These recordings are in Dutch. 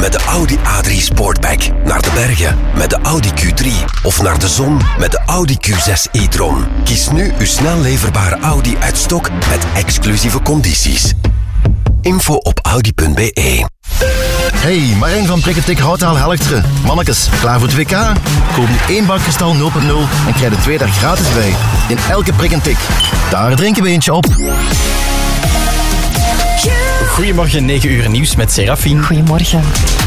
met de Audi A3 Sportback. Naar de bergen met de Audi Q3. Of naar de zon met de Audi Q6 e-tron. Kies nu uw snel leverbare Audi uit stok met exclusieve condities. Info op audi.be. Hey, Marijn van Prikketik Houtaal Helchteren. Mannekes, klaar voor het WK? Koop nu 1 bak Kristal 0.0 en krijg er 2 daar gratis bij. In elke prik en tik. Daar drinken we eentje op. Goedemorgen, 9 uur nieuws met Serafine. Goedemorgen.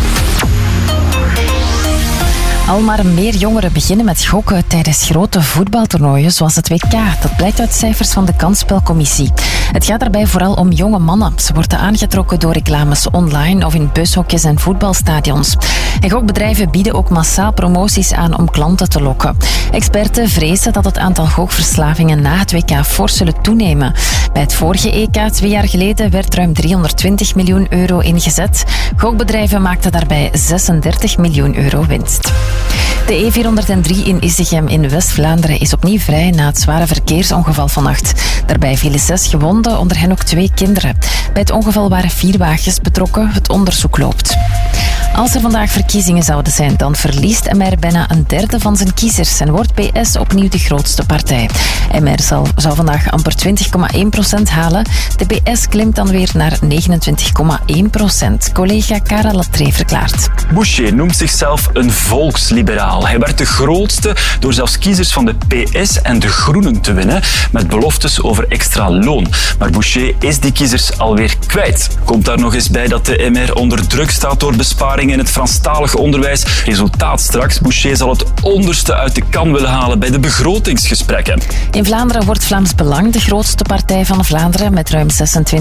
Al maar meer jongeren beginnen met gokken tijdens grote voetbaltoernooien zoals het WK. Dat blijkt uit cijfers van de Kansspelcommissie. Het gaat daarbij vooral om jonge mannen. Ze worden aangetrokken door reclames online of in bushokjes en voetbalstadions. En gokbedrijven bieden ook massaal promoties aan om klanten te lokken. Experten vrezen dat het aantal gokverslavingen na het WK fors zullen toenemen. Bij het vorige EK 2 jaar geleden werd ruim 320 miljoen euro ingezet. Gokbedrijven maakten daarbij 36 miljoen euro winst. De E403 in Isegem in West-Vlaanderen is opnieuw vrij na het zware verkeersongeval vannacht. Daarbij vielen 6 gewonden, onder hen ook 2 kinderen. Bij het ongeval waren 4 wagens betrokken. Het onderzoek loopt. Als er vandaag verkiezingen zouden zijn, dan verliest MR bijna een derde van zijn kiezers en wordt PS opnieuw de grootste partij. MR zou vandaag amper 20,1% halen. De PS klimt dan weer naar 29,1%. Collega Cara Latree verklaart. Boucher noemt zichzelf een volksliberaal. Hij werd de grootste door zelfs kiezers van de PS en de Groenen te winnen met beloftes over extra loon. Maar Boucher is die kiezers alweer kwijt. Komt daar nog eens bij dat de MR onder druk staat door besparingen in het Franstalige onderwijs. Resultaat straks, Boucher zal het onderste uit de kan willen halen bij de begrotingsgesprekken. In Vlaanderen wordt Vlaams Belang de grootste partij van Vlaanderen met ruim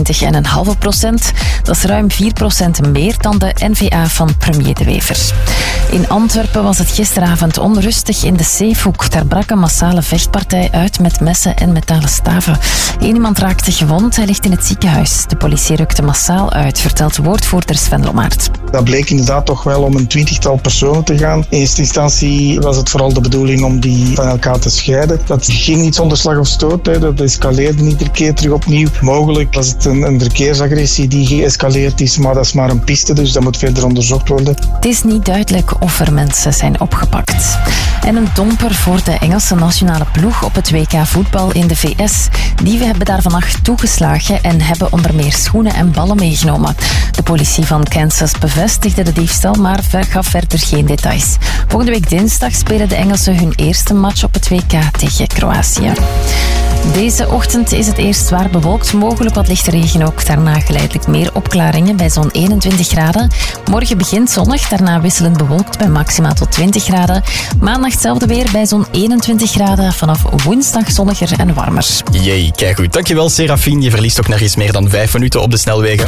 26,5%. Dat is ruim 4% meer dan de N-VA van premier De Wever. In Antwerpen was het gisteravond onrustig in de Zeefhoek. Daar brak een massale vechtpartij uit met messen en metalen staven. Eén iemand raakte gewond, hij ligt in het ziekenhuis. De politie rukte massaal uit, vertelt woordvoerder Sven Lomaert. Dat bleek inderdaad toch wel om een 20-tal personen te gaan. In eerste instantie was het vooral de bedoeling om die van elkaar te scheiden. Dat ging niet zonder slag of stoot. Dat escaleerde iedere keer terug opnieuw. Mogelijk was het een verkeersagressie die geëscaleerd is, maar dat is maar een piste, dus dat moet verder onderzocht worden. Het is niet duidelijk of er mensen zijn opgepakt. En een domper voor de Engelse nationale ploeg op het WK voetbal in de VS. Dieven hebben daar vannacht toegeslagen en hebben onder meer schoenen en ballen meegenomen. De politie van Kansas bevestigde de diefstal, maar gaf verder geen details. Volgende week dinsdag spelen de Engelsen hun eerste match op het WK tegen Kroatië. Deze ochtend is het eerst zwaar bewolkt, mogelijk wat lichte regen ook. Daarna geleidelijk meer opklaringen bij zo'n 21 graden. Morgen begint zonnig, daarna wisselend bewolkt bij maxima tot 20 graden. Maandag hetzelfde weer bij zo'n 21 graden. Vanaf woensdag zonniger en warmer. Jee, kijk goed. Dankjewel Serafine. Je verliest ook nog eens meer dan 5 minuten op de snelwegen.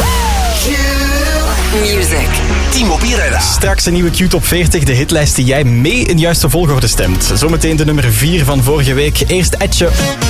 Music. T-Mobile Radar. Straks een nieuwe Q-top 40, de hitlijst die jij mee in juiste volgorde stemt. Zometeen de nummer 4 van vorige week. Eerst Etje.